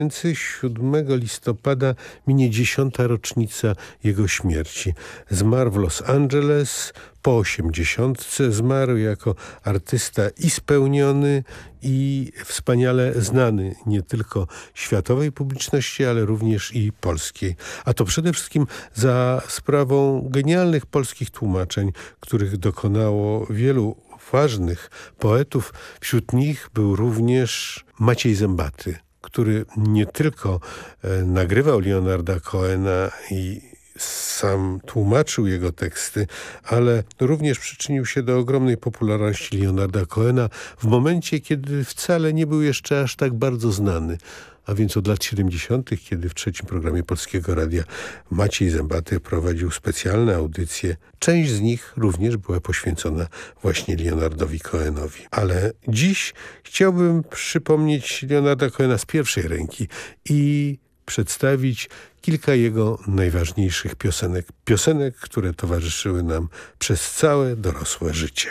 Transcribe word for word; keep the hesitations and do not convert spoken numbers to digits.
siódmego listopada minie dziesiąta rocznica jego śmierci. Zmarł w Los Angeles po osiemdziesiątce. Zmarł jako artysta i spełniony, i wspaniale znany nie tylko światowej publiczności, ale również i polskiej. A to przede wszystkim za sprawą genialnych polskich tłumaczeń, których dokonało wielu ważnych poetów. Wśród nich był również Maciej Zębaty, który nie tylko e, nagrywał Leonarda Cohena i sam tłumaczył jego teksty, ale również przyczynił się do ogromnej popularności Leonarda Cohena w momencie, kiedy wcale nie był jeszcze aż tak bardzo znany. A więc od lat siedemdziesiątych, kiedy w trzecim programie Polskiego Radia Maciej Zębaty prowadził specjalne audycje. Część z nich również była poświęcona właśnie Leonardowi Cohenowi. Ale dziś chciałbym przypomnieć Leonarda Cohena z pierwszej ręki i przedstawić kilka jego najważniejszych piosenek. Piosenek, które towarzyszyły nam przez całe dorosłe życie.